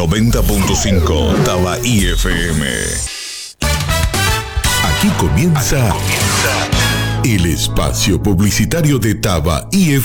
90.5 Taba IFM. Aquí comienza el espacio publicitario de Taba IFM.